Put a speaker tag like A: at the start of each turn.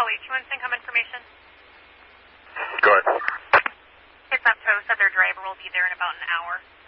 A: H, you want income information?
B: Go ahead.
A: It's up tow, said their driver will be there in about an hour.